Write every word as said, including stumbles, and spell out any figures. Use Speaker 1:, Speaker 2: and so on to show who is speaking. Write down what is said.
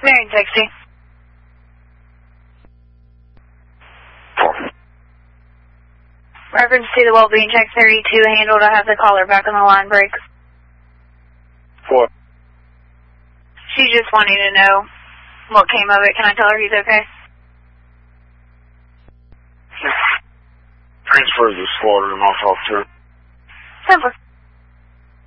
Speaker 1: Marion sixty.
Speaker 2: Four.
Speaker 1: Reference to the well-being check thirty-two handled. I have the caller back on the line break.
Speaker 2: Four.
Speaker 1: She's just wanting to know what came of it. Can I tell her he's okay?
Speaker 2: Transfer the slaughter and I'll talk to her.
Speaker 1: Simple.